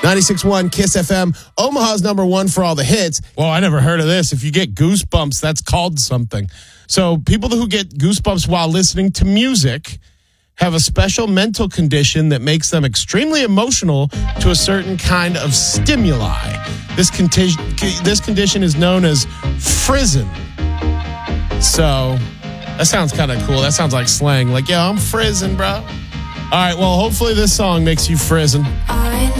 96.1 Kiss FM, Omaha's number one for all the hits. Well, I never heard of this. If you get goosebumps, that's called something. So people who get goosebumps while listening to music have a special mental condition that makes them extremely emotional to a certain kind of stimuli. This condition is known as frizzen. So that sounds kind of cool. That sounds like slang. Like, yo, I'm frizzing, bro. All right, well, hopefully this song makes you frizzing.